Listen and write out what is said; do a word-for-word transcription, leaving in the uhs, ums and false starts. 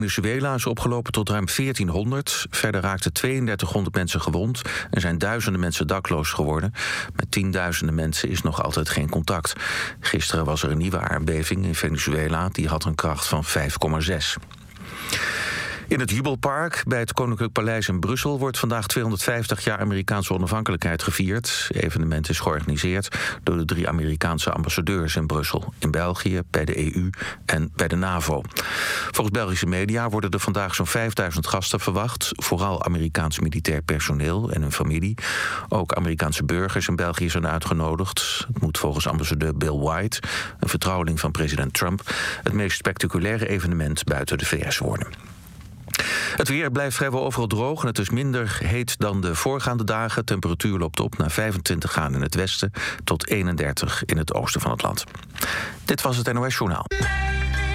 Venezuela is opgelopen tot ruim veertienhonderd. Verder raakten tweeëndertighonderd mensen gewond en zijn duizenden mensen dakloos geworden. Met tienduizenden mensen is nog altijd geen contact. Gisteren was er een nieuwe aardbeving in Venezuela. Die had een kracht van vijf komma zes. In het Jubelpark bij het Koninklijk Paleis in Brussel wordt vandaag tweehonderdvijftig jaar Amerikaanse onafhankelijkheid gevierd. Het evenement is georganiseerd door de drie Amerikaanse ambassadeurs in Brussel, in België, bij de E U en bij de NAVO. Volgens Belgische media worden er vandaag zo'n vijfduizend gasten verwacht, vooral Amerikaans militair personeel en hun familie. Ook Amerikaanse burgers in België zijn uitgenodigd. Het moet volgens ambassadeur Bill White, een vertrouweling van president Trump, het meest spectaculaire evenement buiten de V S worden. Het weer blijft vrijwel overal droog en het is minder heet dan de voorgaande dagen. Temperatuur loopt op naar vijfentwintig graden in het westen tot eenendertig in het oosten van het land. Dit was het N O S Journaal.